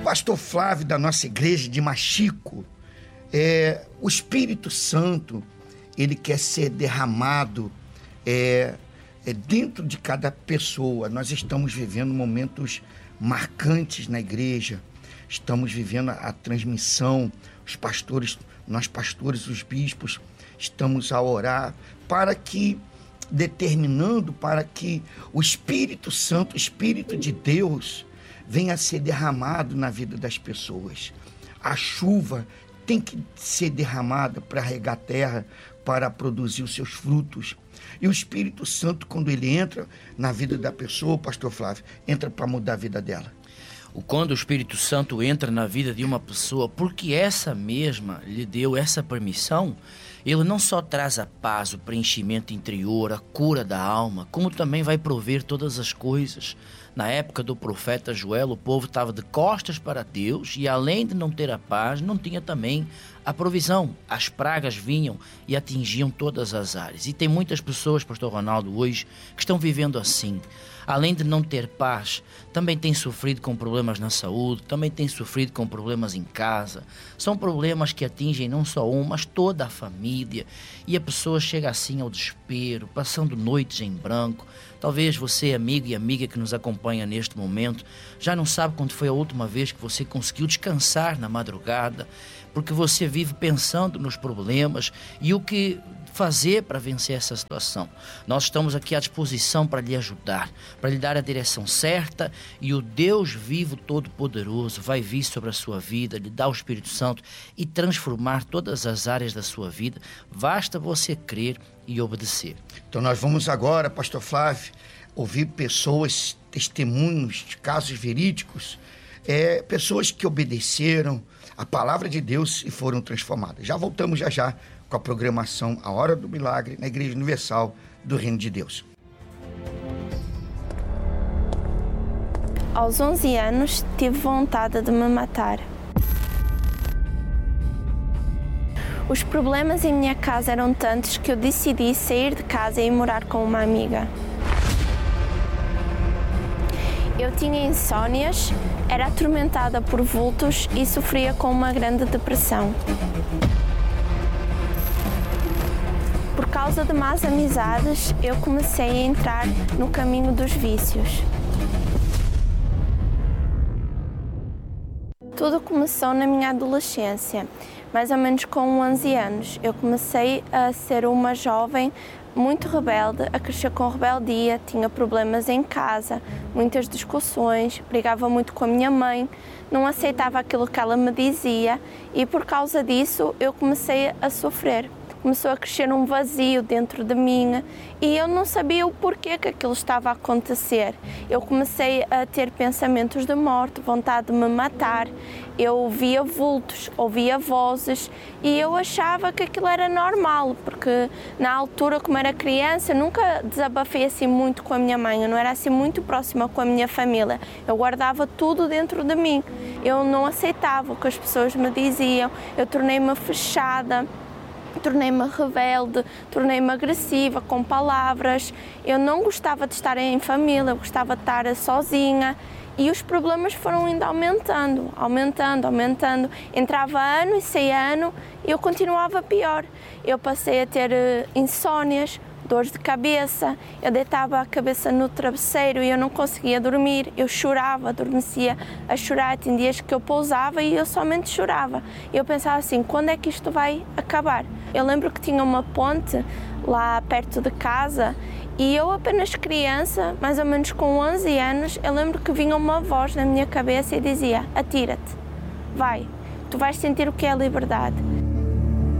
Pastor Flávio, da nossa igreja de Machico, o Espírito Santo, ele quer ser derramado dentro de cada pessoa. Nós estamos vivendo momentos marcantes na igreja, estamos vivendo a transmissão, os pastores, nós pastores, os bispos, estamos a orar para que o Espírito Santo, o Espírito de Deus, venha a ser derramado na vida das pessoas. A chuva tem que ser derramada para regar a terra, para produzir os seus frutos. E o Espírito Santo, quando ele entra na vida da pessoa, pastor Flávio, entra para mudar a vida dela. Quando o Espírito Santo entra na vida de uma pessoa, porque essa mesma lhe deu essa permissão, ele não só traz a paz, o preenchimento interior, a cura da alma, como também vai prover todas as coisas. Na época do profeta Joel, o povo estava de costas para Deus e, além de não ter a paz, não tinha também a provisão. As pragas vinham e atingiam todas as áreas. E tem muitas pessoas, pastor Ronaldo, hoje, que estão vivendo assim. Além de não ter paz, também tem sofrido com problemas na saúde, também tem sofrido com problemas em casa. São problemas que atingem não só um, mas toda a família. E a pessoa chega assim ao desespero, passando noites em branco. Talvez você, amigo e amiga que nos acompanha neste momento, já não sabe quando foi a última vez que você conseguiu descansar na madrugada, porque você vive pensando nos problemas e o que fazer para vencer essa situação. Nós estamos aqui à disposição para lhe ajudar, para lhe dar a direção certa, e o Deus vivo todo-poderoso vai vir sobre a sua vida, lhe dar o Espírito Santo e transformar todas as áreas da sua vida. Basta você crer e obedecer. Então nós vamos agora, pastor Flávio, ouvir pessoas, testemunhos de casos verídicos, pessoas que obedeceram a palavra de Deus e foram transformadas. Já voltamos já com a programação A Hora do Milagre na Igreja Universal do Reino de Deus. Aos 11 anos, tive vontade de me matar. Os problemas em minha casa eram tantos que eu decidi sair de casa e ir morar com uma amiga. Eu tinha insónias, era atormentada por vultos e sofria com uma grande depressão. Por causa de más amizades, eu comecei a entrar no caminho dos vícios. Tudo começou na minha adolescência, mais ou menos com 11 anos. Eu comecei a ser uma jovem muito rebelde, a crescer com rebeldia, tinha problemas em casa, muitas discussões, brigava muito com a minha mãe, não aceitava aquilo que ela me dizia e por causa disso eu comecei a sofrer. Começou a crescer um vazio dentro de mim e eu não sabia o porquê que aquilo estava a acontecer. Eu comecei a ter pensamentos de morte, vontade de me matar. Eu via vultos, ouvia vozes e eu achava que aquilo era normal, porque na altura, como era criança, nunca desabafei assim muito com a minha mãe, eu não era assim muito próxima com a minha família. Eu guardava tudo dentro de mim. Eu não aceitava o que as pessoas me diziam, eu tornei-me fechada. Tornei-me rebelde, tornei-me agressiva com palavras. Eu não gostava de estar em família, eu gostava de estar sozinha. E os problemas foram indo aumentando. Entrava ano e saía ano e eu continuava pior. Eu passei a ter insónias, dores de cabeça, eu deitava a cabeça no travesseiro e eu não conseguia dormir, eu chorava, adormecia a chorar, tem dias que eu pousava e eu somente chorava. Eu pensava assim, quando é que isto vai acabar? Eu lembro que tinha uma ponte lá perto de casa e eu apenas criança, mais ou menos com 11 anos, eu lembro que vinha uma voz na minha cabeça e dizia, atira-te, vai, tu vais sentir o que é a liberdade.